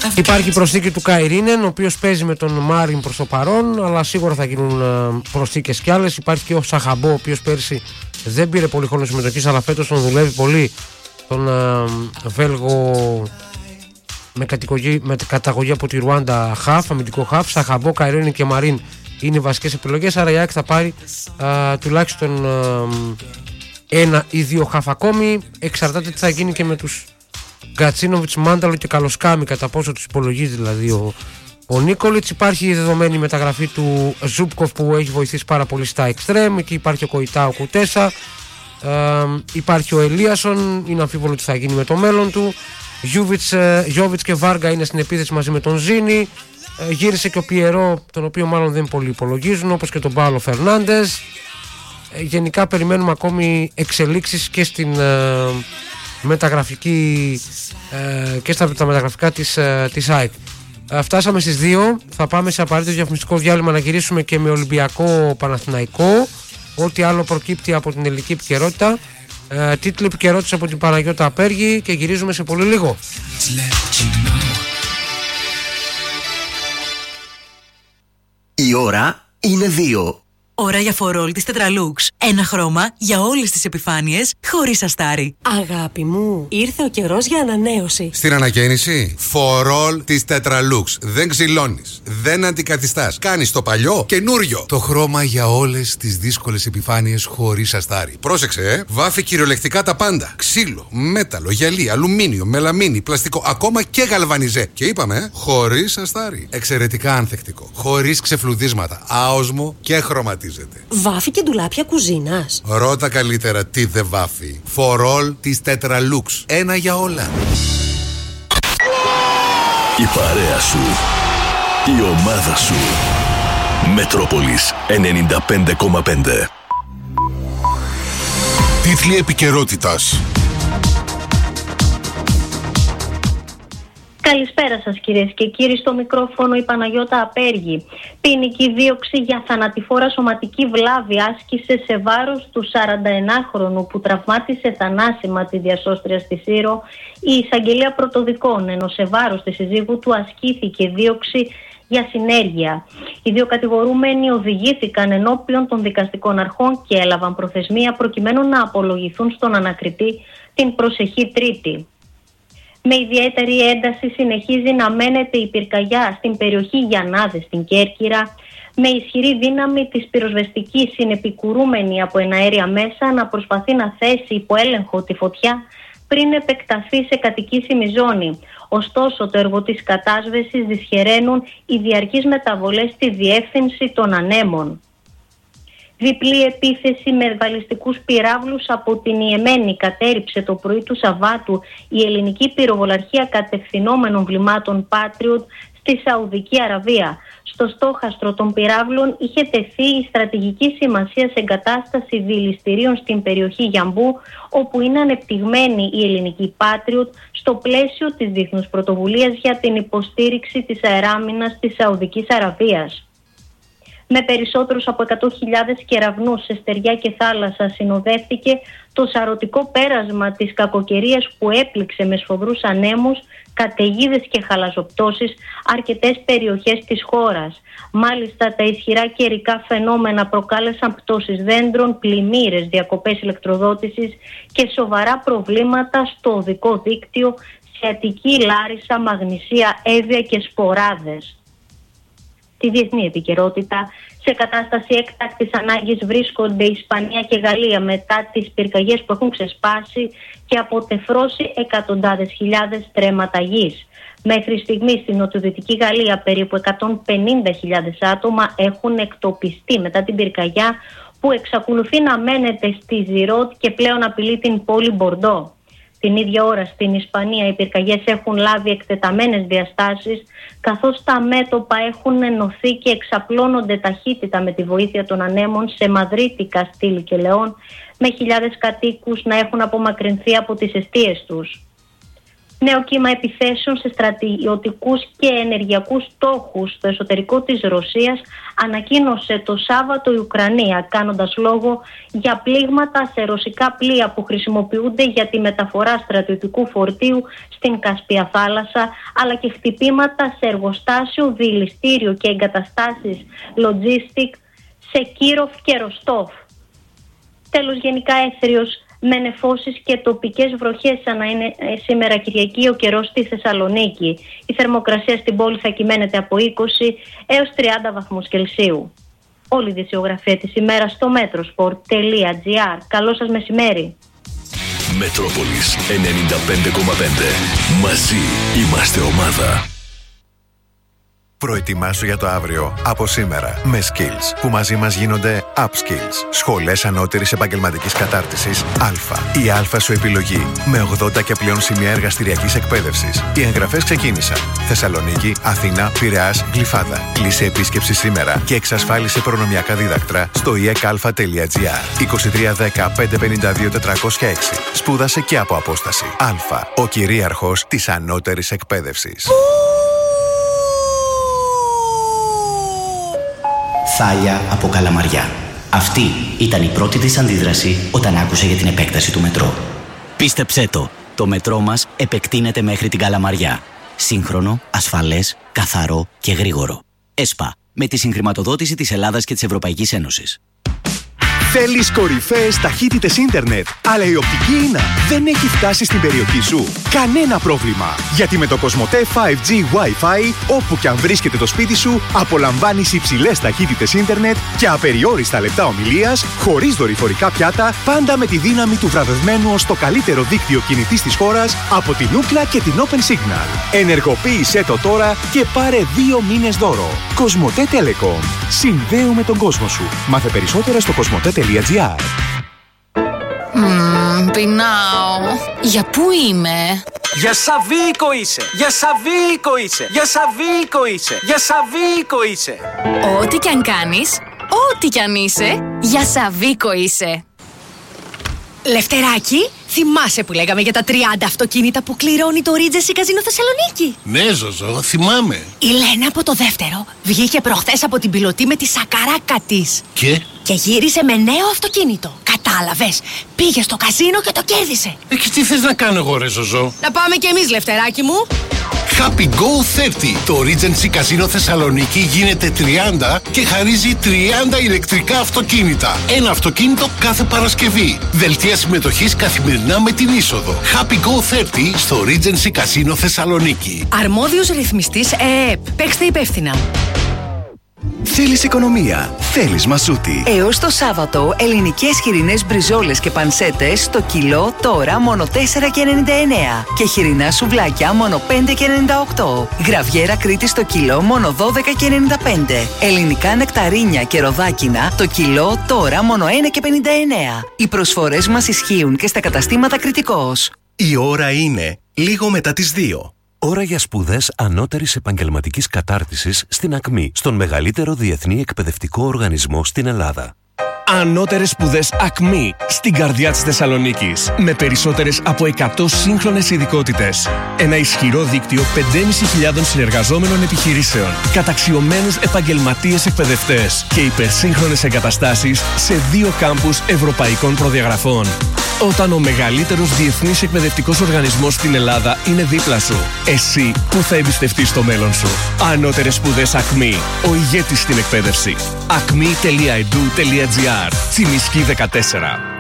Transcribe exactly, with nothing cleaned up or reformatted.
Υπάρχει η προσθήκη του Καϊρίνεν, ο οποίος παίζει με τον Μάριν προς το παρόν, αλλά σίγουρα θα γίνουν προσθήκες κι άλλες. Υπάρχει και ο Σαχαμπό, ο οποίος πέρσι δεν πήρε πολύ χρόνο συμμετοχής, αλλά φέτος τον δουλεύει πολύ, τον Βέλγο με καταγωγή, με καταγωγή από τη Ρουάντα, χαφ, αμυντικό χαφ. Σαχαμπό, Καϊρίνεν και Μαρίν είναι οι βασικές επιλογές, άρα η ΑΕΚ θα πάρει α, τουλάχιστον α, ένα ή δύο χαφ ακόμη. Εξαρτάται τι θα γίνει και με τους Γκατσίνοβιτς, Μάνταλο και Καλοσκάμι, κατά πόσο τους υπολογίζει δηλαδή ο, ο Νίκολιτς. Υπάρχει η δεδομένη μεταγραφή του Ζούπκοφ που έχει βοηθήσει πάρα πολύ στα εξτρέμ. Εκεί υπάρχει ο Κοϊτά, ο Κουτέσα, ε, υπάρχει ο Ελίασον, είναι αμφίβολο τι θα γίνει με το μέλλον του. Γιούβιτς, ε, Γιόβιτς και Βάργα είναι στην επίθεση μαζί με τον Ζήνη. ε, Γύρισε και ο Πιερό, τον οποίο μάλλον δεν πολύ υπολογίζουν, όπως και τον Πάολο Φερνάντες. ε, Γενικά περιμένουμε ακόμη εξελίξεις και στην ε, μεταγραφική ε, και στα τα μεταγραφικά της, ε, της ΑΕΚ. ε, Φτάσαμε στις δύο. Θα πάμε σε απαραίτητο διαφημιστικό διάλειμμα να γυρίσουμε και με Ολυμπιακό Παναθηναϊκό. Ό,τι άλλο προκύπτει από την ελληνική επικαιρότητα. ε, Τίτλοι επικαιρότητας από την Παναγιώτα Απέργη και γυρίζουμε σε πολύ λίγο. Η ώρα είναι δύο. Ώρα για φορόλ της Tetralux. Ένα χρώμα για όλες τις επιφάνειες, χωρίς αστάρι. Αγάπη μου, ήρθε ο καιρός για ανανέωση. Στην ανακαίνιση, φορόλ της Tetralux. Δεν ξυλώνεις, δεν αντικαθιστάς. Κάνεις το παλιό καινούριο. Το χρώμα για όλες τις δύσκολες επιφάνειες, χωρίς αστάρι. Πρόσεξε, ε! Βάφει κυριολεκτικά τα πάντα. Ξύλο, μέταλλο, γυαλί, αλουμίνιο, μελαμίνη, πλαστικό, ακόμα και γαλβανιζέ. Και είπαμε, ε, χωρίς αστάρι. Εξαιρετικά ανθεκτικό. Χωρίς ξεφλουδίσματα. Άοσμο και χρωματικό. Βάφει και ντουλάπια κουζίνας. Ρώτα καλύτερα τι δεν βάφει. Φορόλ της Tetralux. Ένα για όλα. Η παρέα σου. Η ομάδα σου. Μετρόπολης ενενήντα πέντε κόμμα πέντε. Τίτλοι επικαιρότητας. Καλησπέρα σας κυρίες και κύριοι, στο μικρόφωνο η Παναγιώτα Απέργη. Ποινική δίωξη για θανατηφόρα σωματική βλάβη άσκησε σε βάρος του σαρανταενάχρονου που τραυμάτισε θανάσιμα τη διασώστρια στη Σύρο η εισαγγελία Πρωτοδικών, ενώ σε βάρος της συζύγου του ασκήθηκε δίωξη για συνέργεια. Οι δύο κατηγορούμενοι οδηγήθηκαν ενώπιον των δικαστικών αρχών και έλαβαν προθεσμία προκειμένου να απολογηθούν στον ανακριτή την προσεχή Τρίτη. Με ιδιαίτερη ένταση συνεχίζει να μένεται η πυρκαγιά στην περιοχή Γιαννάδες στην Κέρκυρα, με ισχυρή δύναμη της πυροσβεστικής συνεπικουρούμενη από εναέρια μέσα να προσπαθεί να θέσει υπό έλεγχο τη φωτιά πριν επεκταθεί σε κατοικήσιμη ζώνη. Ωστόσο, το έργο της κατάσβεσης δυσχεραίνουν οι διαρκείς μεταβολές στη διεύθυνση των ανέμων. Διπλή επίθεση με βαλιστικούς πυράβλους από την Ιεμένη κατέριψε το πρωί του Σαββάτου η ελληνική πυροβολαρχία κατευθυνόμενων βλημάτων Patriot στη Σαουδική Αραβία. Στο στόχαστρο των πυράβλων είχε τεθεί η στρατηγική σημασία σε εγκατάσταση δηληστηρίων στην περιοχή Γιαμπού, όπου είναι ανεπτυγμένη η ελληνική Patriot στο πλαίσιο της διεθνούς πρωτοβουλίας για την υποστήριξη της αεράμινας της Σαουδικής Αραβίας. Με περισσότερους από εκατό χιλιάδες κεραυνούς σε στεριά και θάλασσα συνοδεύτηκε το σαρωτικό πέρασμα της κακοκαιρίας που έπληξε με σφοδρούς ανέμους, καταιγίδες και χαλαζοπτώσεις αρκετές περιοχές της χώρας. Μάλιστα, τα ισχυρά καιρικά φαινόμενα προκάλεσαν πτώσεις δέντρων, πλημμύρες, διακοπές ηλεκτροδότησης και σοβαρά προβλήματα στο οδικό δίκτυο σε Αττική, Λάρισα, Μαγνησία, Εύβοια και Σποράδες. Τη διεθνή επικαιρότητα, σε κατάσταση έκτακτης ανάγκης βρίσκονται η Ισπανία και Γαλλία μετά τις πυρκαγιές που έχουν ξεσπάσει και αποτεφρώσει εκατοντάδες χιλιάδες στρέμματα γης. Μέχρι στιγμή στην νοτιοδυτική Γαλλία περίπου εκατόν πενήντα χιλιάδες άτομα έχουν εκτοπιστεί μετά την πυρκαγιά που εξακολουθεί να μένεται στη Ζιρότ και πλέον απειλεί την πόλη Μπορντό. Την ίδια ώρα στην Ισπανία οι πυρκαγιές έχουν λάβει εκτεταμένες διαστάσεις, καθώς τα μέτωπα έχουν ενωθεί και εξαπλώνονται ταχύτητα με τη βοήθεια των ανέμων σε Μαδρίτη, Καστίλη και Λεόν, με χιλιάδες κατοίκους να έχουν απομακρυνθεί από τις εστίες τους. Νέο κύμα επιθέσεων σε στρατιωτικούς και ενεργειακούς στόχους στο εσωτερικό της Ρωσίας ανακοίνωσε το Σάββατο η Ουκρανία, κάνοντας λόγο για πλήγματα σε ρωσικά πλοία που χρησιμοποιούνται για τη μεταφορά στρατιωτικού φορτίου στην Κασπία θάλασσα, αλλά και χτυπήματα σε εργοστάσιο, δηληστήριο και εγκαταστάσεις logistic σε Κίροφ και Ροστόφ. Τέλος, γενικά έθριος με νεφώσεις και τοπικές βροχές, σαν να είναι σήμερα Κυριακή ο καιρός στη Θεσσαλονίκη. Η θερμοκρασία στην πόλη θα κυμαίνεται από είκοσι έως τριάντα βαθμούς Κελσίου. Όλη η ειδησιογραφία της ημέρας στο metrosport τελεία τζι άρ. Καλό σας μεσημέρι. Μετρόπολης ενενήντα πέντε κόμμα πέντε. Μαζί είμαστε ομάδα. Προετοιμάσου για το αύριο από σήμερα με Skills, που μαζί μας γίνονται Upskills. Σχολές ανώτερης επαγγελματικής κατάρτισης Α. Η Α σου επιλογή με ογδόντα και πλέον σημεία εργαστηριακής εκπαίδευσης. Οι εγγραφές ξεκίνησαν. Θεσσαλονίκη, Αθήνα, Πειραιάς, Γλυφάδα. Κλείσε επίσκεψη σήμερα και εξασφάλισε προνομιακά δίδακτρα στο ι εκ α τελεία τζι άρ. είκοσι τρία δέκα πεντακόσια πενήντα δύο τετρακόσια έξι. Σπούδασε και από απόσταση. Α. Ο κυρίαρχος της ανώτερης εκπαίδευσης. Θάλια από Καλαμαριά. Αυτή ήταν η πρώτη της αντίδραση όταν άκουσε για την επέκταση του μετρό. Πίστεψέ το, το μετρό μας επεκτείνεται μέχρι την Καλαμαριά. Σύγχρονο, ασφαλές, καθαρό και γρήγορο. ΕΣΠΑ, με τη συγχρηματοδότηση της Ελλάδας και της Ευρωπαϊκής Ένωσης. Θέλεις κορυφαίες ταχύτητες ίντερνετ, αλλά η οπτική ίνα δεν έχει φτάσει στην περιοχή σου? Κανένα πρόβλημα, γιατί με το Κοσμοτέ φάιβ τζι Wi-Fi, όπου και αν βρίσκεται το σπίτι σου, απολαμβάνεις υψηλές ταχύτητες ίντερνετ και απεριόριστα λεπτά ομιλίας, χωρίς δορυφορικά πιάτα, πάντα με τη δύναμη του βραβευμένου ως το καλύτερο δίκτυο κινητής της χώρας από την Ookla και την Open Signal. Ενεργοποίησέ το τώρα και πάρε δύο μήνες δώρο. Κοσμοτέ Telecom. Συνδέουμε τον κόσμο σου. Μάθε περισσότερα στο κοσμοτέ τελεία τζι άρ. Μμμ, πεινάω. Για πού είμαι? Για Σαββίκο είσαι! Για Σαββίκο είσαι! Για Σαββίκο είσαι! Για Σαββίκο είσαι! Ό,τι κι αν κάνεις, ό,τι κι αν είσαι, για Σαββίκο είσαι. Λευτεράκι, θυμάσαι που λέγαμε για τα τριάντα αυτοκίνητα που κληρώνει το Regency Casino Θεσσαλονίκη? Ναι, Ζωζό, θυμάμαι. Η Λένα από το δεύτερο βγήκε προχθές από την πιλωτή με τη σακαράκα της. Και? Και γύρισε με νέο αυτοκίνητο. Κατάλαβες, πήγε στο καζίνο και το κέρδισε. Ε, και τι θες να κάνω εγώ, ρε Ζωζό? Να πάμε κι εμείς, Λευτεράκι μου. Happy Go τριάντα. Το Regency Casino Θεσσαλονίκη γίνεται τριάντα και χαρίζει τριάντα ηλεκτρικά αυτοκίνητα. Ένα αυτοκίνητο κάθε Παρασκευή. Δελτία συμμετοχής καθημερινά με την είσοδο. Happy Go τριάντα στο Regency Casino Θεσσαλονίκη. Αρμόδιος ρυθμιστής ΕΕΠ. Παίξτε υπεύθυνα. Θέλεις οικονομία, θέλεις μασούτη. Έως το Σάββατο, ελληνικές χοιρινές μπριζόλες και πανσέτες στο κιλό τώρα μόνο τέσσερα και ενενήντα εννέα και χοιρινά σουβλάκια μόνο πέντε και ενενήντα οκτώ. Γραβιέρα Κρήτη στο κιλό μόνο δώδεκα και ενενήντα πέντε. Ελληνικά νεκταρίνια και ροδάκινα το κιλό τώρα μόνο ένα και πενήντα εννέα. Οι προσφορές μας ισχύουν και στα καταστήματα Κρητικός. Η ώρα είναι λίγο μετά τις δύο. Ώρα για σπουδές ανώτερης επαγγελματικής κατάρτισης στην ΑΚΜΗ, στον μεγαλύτερο διεθνή εκπαιδευτικό οργανισμό στην Ελλάδα. Ανώτερες σπουδές ΑΚΜΗ στην καρδιά της Θεσσαλονίκης. Με περισσότερες από εκατό σύγχρονες ειδικότητες. Ένα ισχυρό δίκτυο πεντέμισι χιλιάδων συνεργαζόμενων επιχειρήσεων. Καταξιωμένους επαγγελματίες εκπαιδευτές. Και υπερσύγχρονες εγκαταστάσεις σε δύο κάμπους ευρωπαϊκών προδιαγραφών. Όταν ο μεγαλύτερος διεθνής εκπαιδευτικός οργανισμός στην Ελλάδα είναι δίπλα σου, εσύ που θα εμπιστευτείς το μέλλον σου? Ανώτερες σπουδές ΑΚΜΗ. Ο ηγέτης στην εκπαίδευση. ακμή τελεία ι ντι ου τελεία τζι άρ. Τσιμισκή δεκατέσσερα.